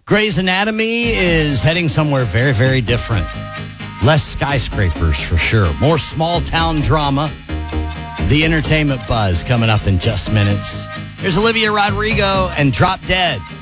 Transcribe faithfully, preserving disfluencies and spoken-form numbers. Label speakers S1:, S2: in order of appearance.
S1: Grey's Anatomy is heading somewhere very, very different. Less skyscrapers for sure. More small town drama. The entertainment buzz coming up in just minutes. Here's Olivia Rodrigo and Drop Dead.